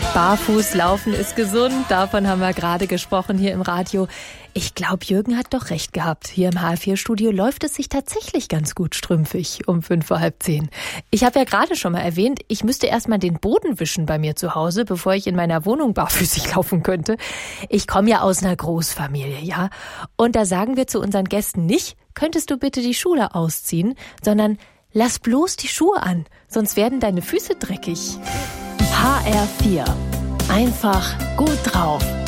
Barfußlaufen ist gesund, davon haben wir gerade gesprochen hier im Radio. Ich glaube, Jürgen hat doch recht gehabt. Hier im HR4-Studio läuft es sich tatsächlich ganz gut strümpfig um 5:10. Ich habe ja gerade schon mal erwähnt, ich müsste erstmal den Boden wischen bei mir zu Hause, bevor ich in meiner Wohnung barfüßig laufen könnte. Ich komme ja aus einer Großfamilie, ja. Und da sagen wir zu unseren Gästen nicht, könntest du bitte die Schuhe ausziehen, sondern lass bloß die Schuhe an, sonst werden deine Füße dreckig. HR4. Einfach gut drauf.